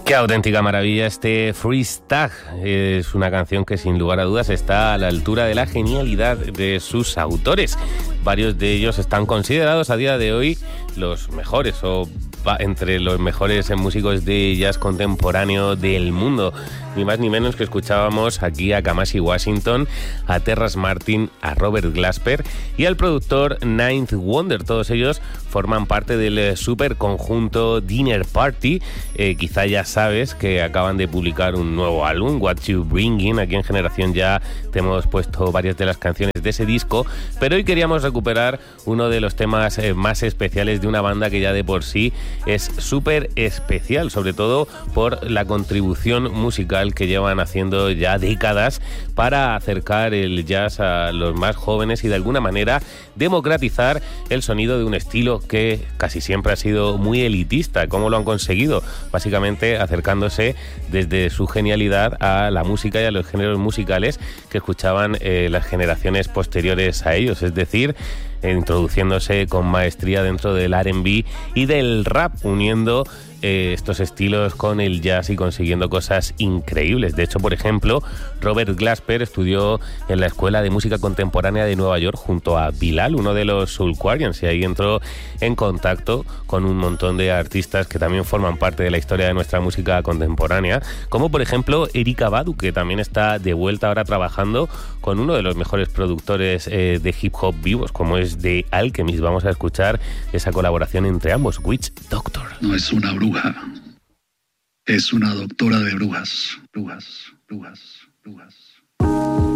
Qué auténtica maravilla este Freestyle. Es una canción que sin lugar a dudas está a la altura de la genialidad de sus autores. Varios de ellos están considerados a día de hoy los mejores o entre los mejores músicos de jazz contemporáneo del mundo. Ni más ni menos que escuchábamos aquí a Kamasi Washington, a Terrace Martin, a Robert Glasper y al productor Ninth Wonder. Todos ellos forman parte del super conjunto Dinner Party. Quizá ya sabes que acaban de publicar un nuevo álbum, What You Bringing. Aquí en Generación Ya te hemos puesto varias de las canciones de ese disco, pero hoy queríamos recuperar uno de los temas más especiales de una banda que ya de por sí es súper especial, sobre todo por la contribución musical que llevan haciendo ya décadas para acercar el jazz a los más jóvenes y de alguna manera democratizar el sonido de un estilo que casi siempre ha sido muy elitista. ¿Cómo lo han conseguido? Básicamente acercándose desde su genialidad a la música y a los géneros musicales que escuchaban las generaciones posteriores a ellos, es decir, introduciéndose con maestría dentro del R&B y del rap, uniendo estos estilos con el jazz y consiguiendo cosas increíbles. De hecho, por ejemplo, Robert Glasper estudió en la Escuela de Música Contemporánea de Nueva York junto a Bilal, uno de los Soulquarians, y ahí entró en contacto con un montón de artistas que también forman parte de la historia de nuestra música contemporánea, como por ejemplo Erykah Badu, que también está de vuelta ahora trabajando con uno de los mejores productores de hip hop vivos, como es The Alchemist. Vamos a escuchar esa colaboración entre ambos, Witch Doctor. No es una bruja, es una doctora de brujas, brujas, brujas, brujas.